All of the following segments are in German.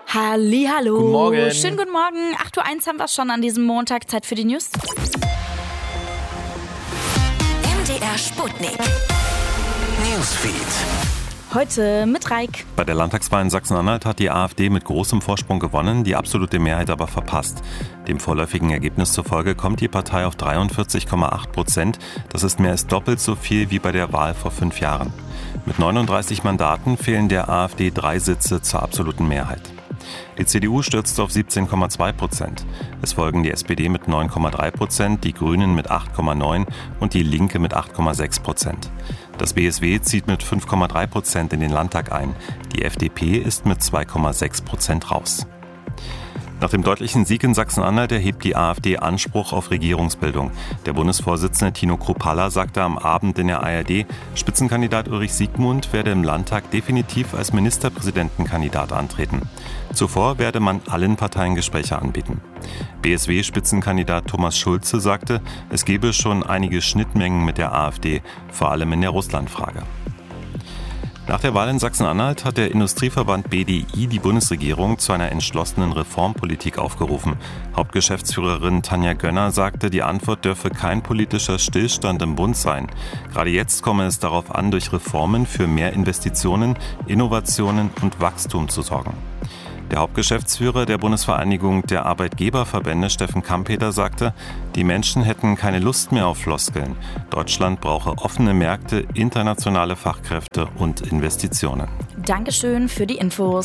Hallihallo. Guten Morgen. Schönen guten Morgen. 8:01 haben wir schon an diesem Montag. Zeit für die News. MDR Sputnik. Newsfeed. Heute mit Reik. Bei der Landtagswahl in Sachsen-Anhalt hat die AfD mit großem Vorsprung gewonnen, die absolute Mehrheit aber verpasst. Dem vorläufigen Ergebnis zufolge kommt die Partei auf 43,8%. Das ist mehr als doppelt so viel wie bei der Wahl vor 5 Jahren. Mit 39 Mandaten fehlen der AfD 3 Sitze zur absoluten Mehrheit. Die CDU stürzt auf 17,2%. Es folgen die SPD mit 9,3%, die Grünen mit 8,9% und die Linke mit 8,6%. Das BSW zieht mit 5,3% in den Landtag ein. Die FDP ist mit 2,6% raus. Nach dem deutlichen Sieg in Sachsen-Anhalt erhebt die AfD Anspruch auf Regierungsbildung. Der Bundesvorsitzende Tino Kruppalla sagte am Abend in der ARD, Spitzenkandidat Ulrich Siegmund werde im Landtag definitiv als Ministerpräsidentenkandidat antreten. Zuvor werde man allen Parteien Gespräche anbieten. BSW-Spitzenkandidat Thomas Schulze sagte, es gebe schon einige Schnittmengen mit der AfD, vor allem in der Russlandfrage. Nach der Wahl in Sachsen-Anhalt hat der Industrieverband BDI die Bundesregierung zu einer entschlossenen Reformpolitik aufgerufen. Hauptgeschäftsführerin Tanja Gönner sagte, die Antwort dürfe kein politischer Stillstand im Bund sein. Gerade jetzt komme es darauf an, durch Reformen für mehr Investitionen, Innovationen und Wachstum zu sorgen. Der Hauptgeschäftsführer der Bundesvereinigung der Arbeitgeberverbände, Steffen Kampeter, sagte, die Menschen hätten keine Lust mehr auf Floskeln. Deutschland brauche offene Märkte, internationale Fachkräfte und Investitionen. Dankeschön für die Infos.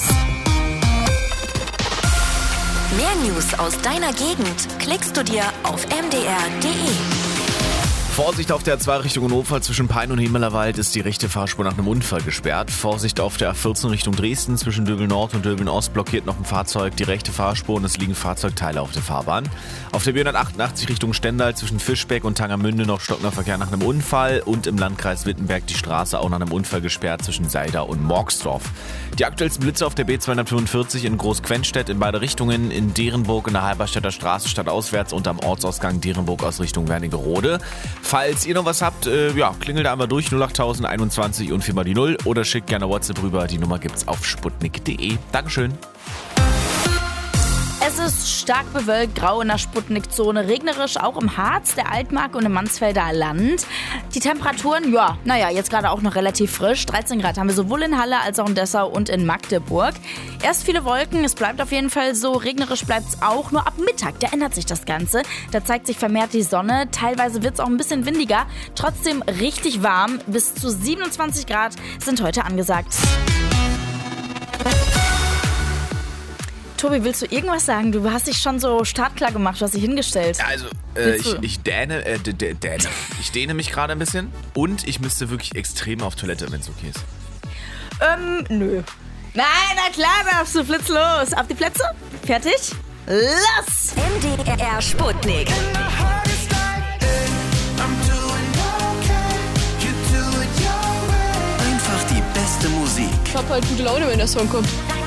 Mehr News aus deiner Gegend klickst du dir auf mdr.de. Vorsicht auf der A2 Richtung Hannover, zwischen Pein und Himmelerwald ist die rechte Fahrspur nach einem Unfall gesperrt. Vorsicht auf der A14 Richtung Dresden, zwischen Döbeln Nord und Döbeln Ost blockiert noch ein Fahrzeug die rechte Fahrspur und es liegen Fahrzeugteile auf der Fahrbahn. Auf der B188 Richtung Stendal, zwischen Fischbeck und Tangermünde noch stockender Verkehr nach einem Unfall und im Landkreis Wittenberg die Straße auch nach einem Unfall gesperrt zwischen Seida und Morgsdorf. Die aktuellsten Blitze auf der B245 in Großquentstedt in beide Richtungen, in Derenburg in der Halberstädter Straße stadtauswärts und am Ortsausgang Derenburg aus Richtung Wernigerode. Falls ihr noch was habt, klingelt einmal durch 08021 und 4 mal die 0 oder schickt gerne WhatsApp rüber. Die Nummer gibt's auf sputnik.de. Dankeschön. Es ist stark bewölkt, grau in der Sputnik-Zone, regnerisch auch im Harz, der Altmark und im Mansfelder Land. Die Temperaturen, jetzt gerade auch noch relativ frisch. 13 Grad haben wir sowohl in Halle als auch in Dessau und in Magdeburg. Erst viele Wolken, es bleibt auf jeden Fall so, regnerisch bleibt es auch, nur ab Mittag, da ändert sich das Ganze. Da zeigt sich vermehrt die Sonne, teilweise wird es auch ein bisschen windiger, trotzdem richtig warm. Bis zu 27 Grad sind heute angesagt. Tobi, willst du irgendwas sagen? Du hast dich schon so startklar gemacht, du hast dich hingestellt. Also, ich dehne mich gerade ein bisschen und ich müsste wirklich extrem auf Toilette, wenn es okay ist. Nö. Nein, na klar darfst du, flitz los. Auf die Plätze? Fertig? Los! MDR Sputnik. Einfach die beste Musik. Ich hab halt gute Laune, wenn der Song kommt.